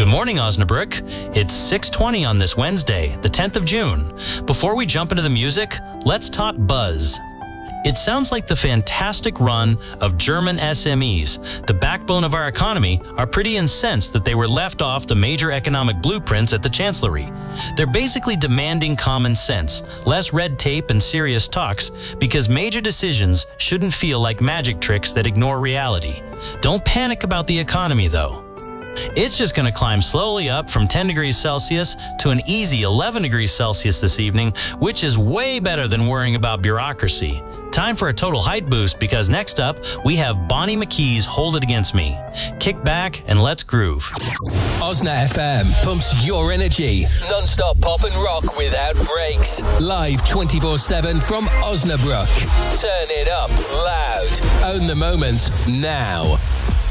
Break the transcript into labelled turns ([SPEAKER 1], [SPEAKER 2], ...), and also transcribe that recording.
[SPEAKER 1] Good morning, Osnabrück. It's 6:20 on this Wednesday, the 10th of June. Before we jump into the music, let's talk buzz. It sounds like the fantastic run of German SMEs, the backbone of our economy, are pretty incensed that they were left off the major economic blueprints at the Chancellery. They're basically demanding common sense, less red tape and serious talks, because major decisions shouldn't feel like magic tricks that ignore reality. Don't panic about the economy, though. It's just going to climb slowly up from 10 degrees Celsius to an easy 11 degrees Celsius this evening, which is way better than worrying about bureaucracy. Time for a total height boost, because next up, we have Bonnie McKee's Hold It Against Me. Kick back and let's groove.
[SPEAKER 2] Osna FM pumps your energy. Non-stop pop and rock without breaks. Live 24/7 from Osnabrück. Turn it up loud. Own the moment now.